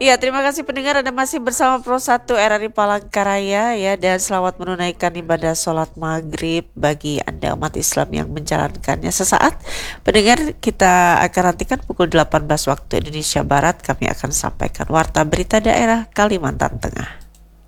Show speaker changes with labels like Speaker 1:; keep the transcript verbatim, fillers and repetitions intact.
Speaker 1: Iya, terima kasih pendengar Anda masih bersama Pro satu R R I Palangkaraya ya, dan selamat menunaikan ibadah sholat maghrib bagi Anda umat Islam yang menjalankannya sesaat. Pendengar, kita akan nantikan pukul delapan belas waktu Indonesia Barat, kami akan sampaikan warta berita daerah Kalimantan Tengah.